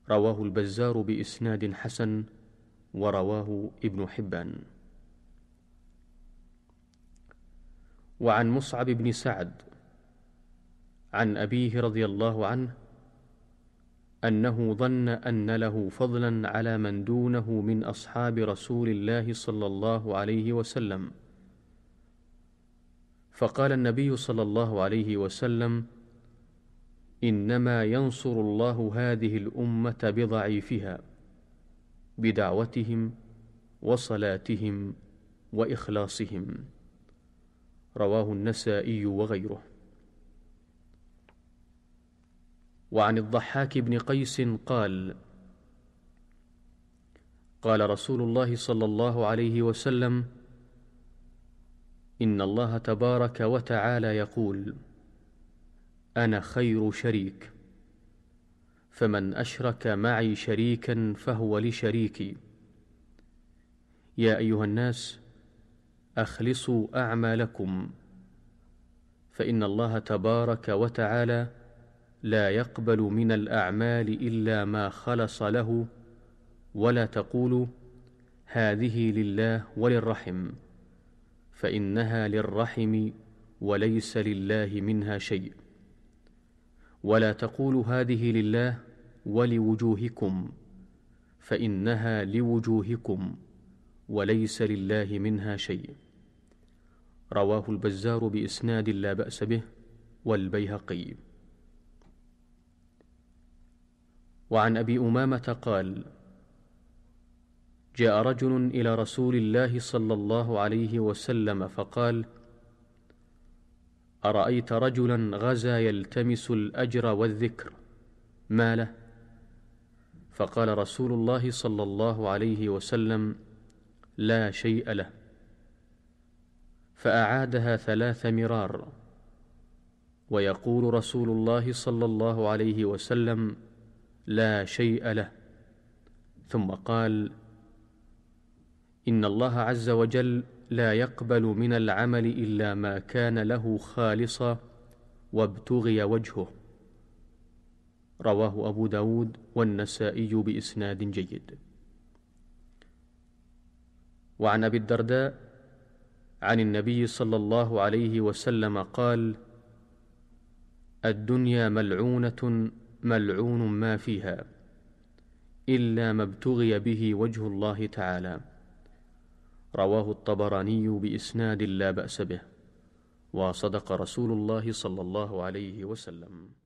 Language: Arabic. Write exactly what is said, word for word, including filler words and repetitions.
رواه البزار بإسناد حسن، ورواه ابن حبان. وعن مصعب بن سعد عن أبيه رضي الله عنه أنه ظن أن له فضلا على من دونه من أصحاب رسول الله صلى الله عليه وسلم، فقال النبي صلى الله عليه وسلم: إنما ينصر الله هذه الأمة بضعيفها، بدعوتهم وصلاتهم وإخلاصهم. رواه النسائي وغيره. وعن الضحاك بن قيس قال: قال رسول الله صلى الله عليه وسلم: إن الله تبارك وتعالى يقول: أنا خير شريك، فمن أشرك معي شريكا فهو لشريكي. يا أيها الناس، أخلصوا أعمالكم، فإن الله تبارك وتعالى لا يقبل من الأعمال إلا ما خلص له، ولا تقولوا هذه لله وللرحم، فإنها للرحم وليس لله منها شيء. ولا تقولوا هذه لله ولوجوهكم، فإنها لوجوهكم وليس لله منها شيء. رواه البزار بإسناد لا بأس به، والبيهقي. وعن أبي أمامة قال: جاء رجل إلى رسول الله صلى الله عليه وسلم فقال: أرأيت رجلا غزا يلتمس الأجر والذكر، ما له؟ فقال رسول الله صلى الله عليه وسلم: لا شيء له. فأعادها ثلاث مرار، ويقول رسول الله صلى الله عليه وسلم: لا شيء له. ثم قال: إن الله عز وجل لا يقبل من العمل إلا ما كان له خالصا وابتغي وجهه. رواه أبو داود والنسائي بإسناد جيد. وعن أبي الدرداء عن النبي صلى الله عليه وسلم قال: الدنيا ملعونة ملعون ما فيها، إلا ما ابتغي به وجه الله تعالى. رواه الطبراني بإسناد لا بأس به، وصدق رسول الله صلى الله عليه وسلم.